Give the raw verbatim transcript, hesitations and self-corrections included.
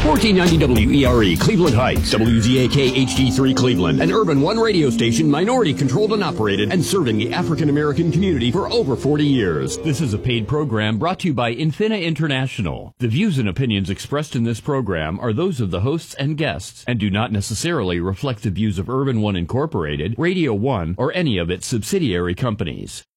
fourteen ninety W E R E, Cleveland Heights, W Z A K H D three Cleveland, an Urban One radio station, minority-controlled and operated, and serving the African-American community for over forty years. This is a paid program brought to you by Infina International. The views and opinions expressed in this program are those of the hosts and guests and do not necessarily reflect the views of Urban One Incorporated, Radio One, or any of its subsidiary companies.